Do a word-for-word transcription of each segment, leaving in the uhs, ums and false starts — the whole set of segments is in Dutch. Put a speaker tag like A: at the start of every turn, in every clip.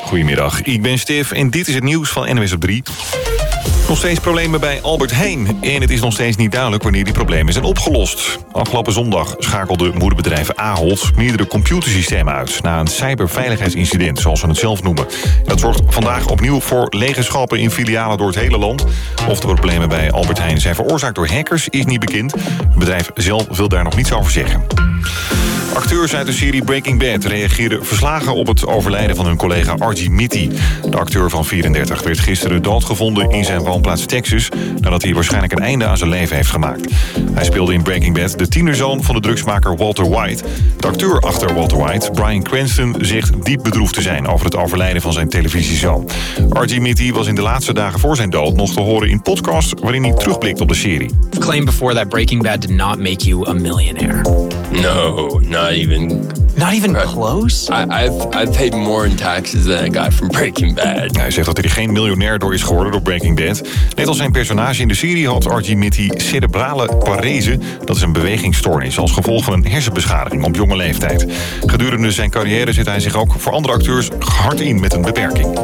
A: Goedemiddag, ik ben Stef en dit is het nieuws van N O S op drie. Nog steeds problemen bij Albert Heijn. En het is nog steeds niet duidelijk wanneer die problemen zijn opgelost. Afgelopen zondag schakelde moederbedrijf Ahold meerdere computersystemen uit na een cyberveiligheidsincident, zoals ze het zelf noemen. Dat zorgt vandaag opnieuw voor lege schappen in filialen door het hele land. Of de problemen bij Albert Heijn zijn veroorzaakt door hackers is niet bekend. Het bedrijf zelf wil daar nog niets over zeggen. Acteurs uit de serie Breaking Bad reageerden verslagen op het overlijden van hun collega Archie Mitty. De acteur van vierendertig werd gisteren doodgevonden in zijn woonplaats Texas, nadat hij waarschijnlijk een einde aan zijn leven heeft gemaakt. Hij speelde in Breaking Bad de tienerzoon van de drugsmaker Walter White. De acteur achter Walter White, Bryan Cranston, zegt diep bedroefd te zijn over het overlijden van zijn televisiezoon. Archie Mitty was in de laatste dagen voor zijn dood nog te horen in podcasts waarin hij terugblikt op de serie.
B: Claimed before that Breaking Bad did not make you a millionaire.
C: No, not even.
B: Not even close?
C: I, I've I've paid more in taxes than I got from Breaking Bad.
A: Hij zegt dat hij er geen miljonair door is geworden door Breaking Bad. Net als zijn personage in de serie had Archie Mitty cerebrale parese. Dat is een bewegingsstoornis als gevolg van een hersenbeschadiging op jonge leeftijd. Gedurende zijn carrière zet hij zich ook voor andere acteurs hard in met een beperking.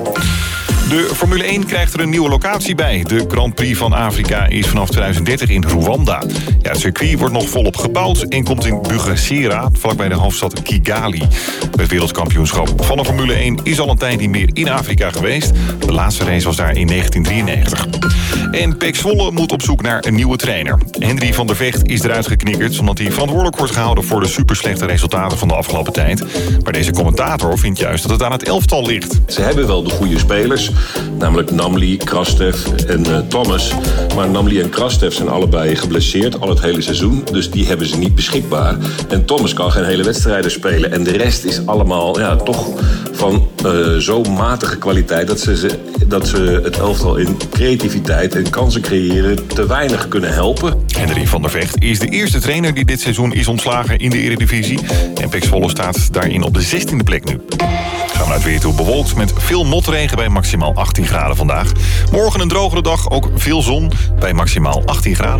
A: De Formule één krijgt er een nieuwe locatie bij. De Grand Prix van Afrika is vanaf twintig dertig in Rwanda. Ja, het circuit wordt nog volop gebouwd en komt in Bugesera, vlakbij de hoofdstad Kigali. Het wereldkampioenschap van de Formule één is al een tijd niet meer in Afrika geweest. De laatste race was daar in negentien drieënnegentig. En P E C Zwolle moet op zoek naar een nieuwe trainer. Henry van der Vecht is eruit geknikkerd omdat hij verantwoordelijk wordt gehouden voor de superslechte resultaten van de afgelopen tijd. Maar deze commentator vindt juist dat het aan het elftal ligt.
D: Ze hebben wel de goede spelers, namelijk Namli, Krastev en uh, Thomas. Maar Namli en Krastev zijn allebei geblesseerd al het hele seizoen. Dus die hebben ze niet beschikbaar. En Thomas kan geen hele wedstrijden spelen. En de rest is allemaal ja, toch van uh, zo'n matige kwaliteit dat ze, dat ze het elftal in creativiteit en kansen creëren te weinig kunnen helpen.
A: Henry van der Vecht is de eerste trainer die dit seizoen is ontslagen in de Eredivisie. En P E C Zwolle staat daarin op de zestiende plek nu. Gaan we naar het weer toe, bewolkt met veel motregen bij maximaal achttien graden vandaag. Morgen een drogere dag, ook veel zon bij maximaal achttien graden.